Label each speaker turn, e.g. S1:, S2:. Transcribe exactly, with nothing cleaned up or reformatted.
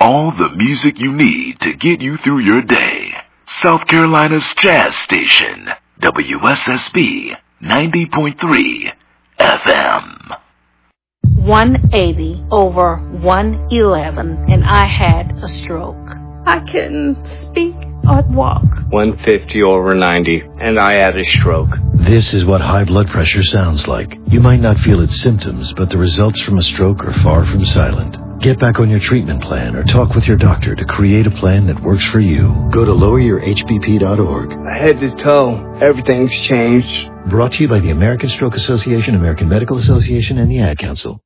S1: all the music you need to get you through your day. South Carolina's Jazz Station, W S S B ninety point three F M.
S2: one eighty over one eleven, and I had a stroke. I couldn't speak or walk.
S3: one fifty over ninety, and I had a stroke.
S4: This is what high blood pressure sounds like. You might not feel its symptoms, but the results from a stroke are far from silent. Get back on your treatment plan or talk with your doctor to create a plan that works for you. Go to lower your H B P dot org.
S3: Head to toe, everything's changed.
S4: Brought to you by the American Stroke Association, American Medical Association, and the Ad Council.